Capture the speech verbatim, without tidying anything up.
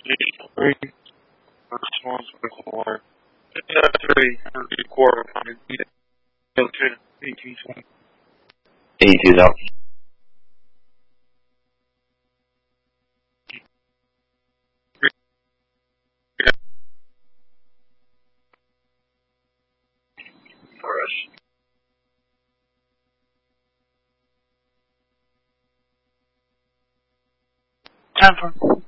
Three responsible for three quarter eighteen twenty. eighty-two thousand. Time for